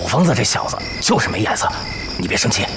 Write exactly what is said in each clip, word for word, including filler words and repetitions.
疯子这小子就是没眼色，你别生气。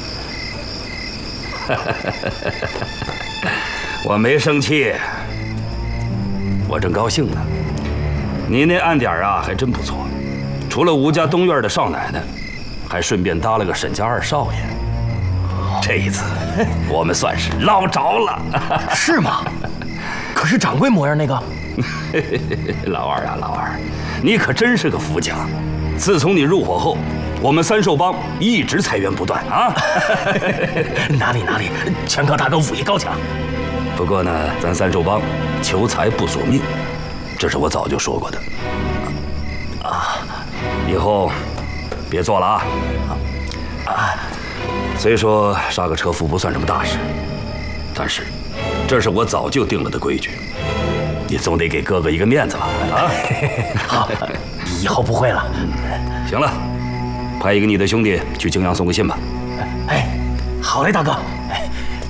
我没生气，我正高兴呢。你那暗点啊，还真不错。除了吴家东院的少奶奶，还顺便搭了个沈家二少爷。这一次，我们算是捞着了。 是吗？可是掌柜模样那个。 老二啊，老二，你可真是个福家。自从你入伙后，我们三寿帮一直财源不断啊！ 哪里哪里，全靠大哥武艺高强。 不过呢，咱三寿帮求财不索命，这是我早就说过的。啊，以后别做了啊！啊，虽说杀个车夫不算什么大事，但是这是我早就定了的规矩，你总得给哥哥一个面子吧？啊！ 好，以后不会了。 行了。派一个你的兄弟去泾阳送个信吧。 哎，好嘞，大哥。哎，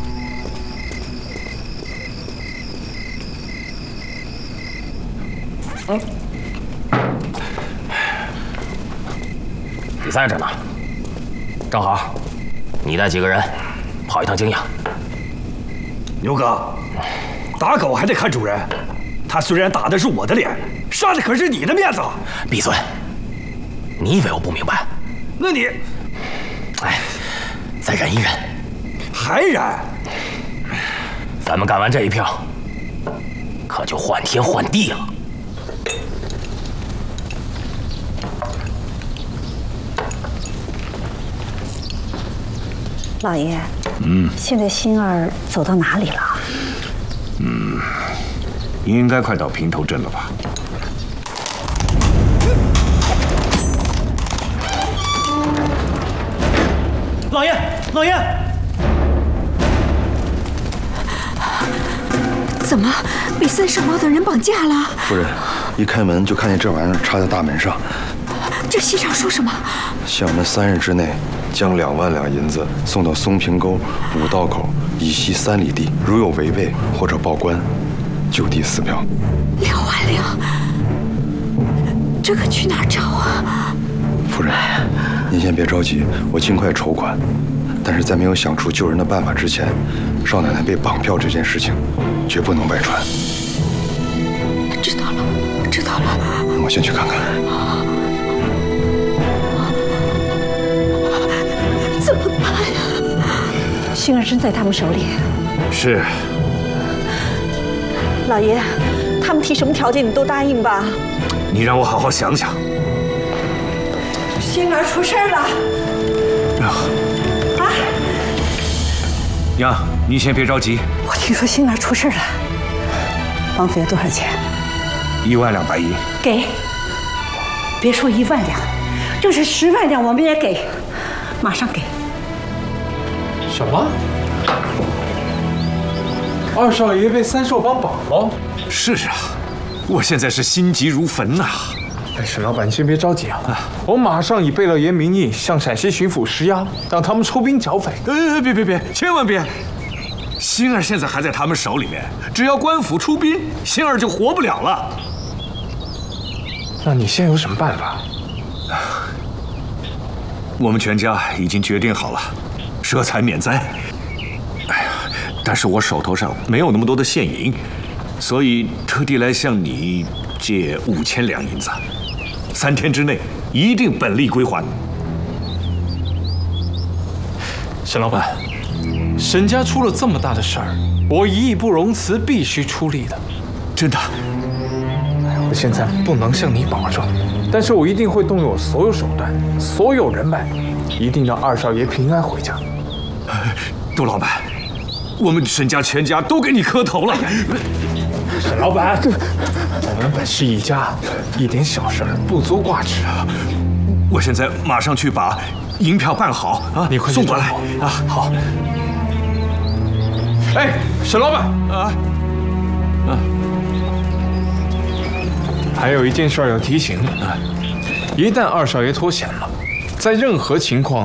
嗯，你在这呢，正好，你带几个人跑一趟泾阳。 牛哥，打狗还得看主人，他虽然打的是我的脸，杀的可是你的面子。 闭嘴！你以为我不明白？ 那你， 哎，再忍一忍， 还忍？ 咱们干完这一票，可就换天换地了。 老爷，嗯，现在星儿走到哪里了？ 嗯，应该快到平头镇了吧？ 老爷，老爷， 怎么被三寿帮的人绑架了？ 夫人，一开门就看见这玩意儿插在大门上。 这信上说什么？ 限我们三日之内将两万两银子送到松平沟五道口以西三里地，如有违背或者报官，就地撕票。 两万两，这可去哪儿找啊？ 夫人，您先别着急，我尽快筹款。但是在没有想出救人的办法之前，少奶奶被绑票这件事情绝不能外传。 知道了，知道了。 我先去看看。 怎么办呀？ 星儿真在他们手里。 是。 老爷，他们提什么条件你都答应吧。 你让我好好想想。 星儿出事了。 啊！娘，你先别着急。 我听说星儿出事了。绑匪要多少钱？ 一万两白银。 给。别说一万两，就是十万两我们也给，马上给。 什么？二少爷被三寿帮绑了？ 是啊，我现在是心急如焚呐。 哎，沈老板，你先别着急啊，我马上以贝勒爷名义向陕西巡抚施压，让他们出兵剿匪。 呃，别别别，千万别！星儿现在还在他们手里面，只要官府出兵，星儿就活不了了。 那你现在有什么办法？ 我们全家已经决定好了，舍财免灾。哎呀，但是我手头上没有那么多的现银，所以特地来向你借五千两银子，三天之内一定本利归还。 沈老板，沈家出了这么大的事儿，我一义不容辞，必须出力的。 真的。 我现在不能向你保证，但是我一定会动用我所有手段、所有人脉，一定让二少爷平安回家。 杜老板，我们沈家全家都给你磕头了。 沈老板，我们本是一家，一点小事不足挂齿。 我现在马上去把银票办好啊！ 你快送过来啊！好。哎，沈老板啊啊！还有一件事要提醒你啊，一旦二少爷脱险了，在任何情况